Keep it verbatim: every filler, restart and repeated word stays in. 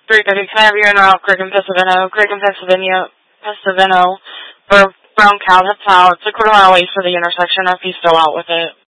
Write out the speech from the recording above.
three thirty, can I have you en route, Greg and Pesavento, Greg and Pennsylvania, Pesavento, for brown cow, head south. It's a quarter mile away for the intersection if he's still out with it.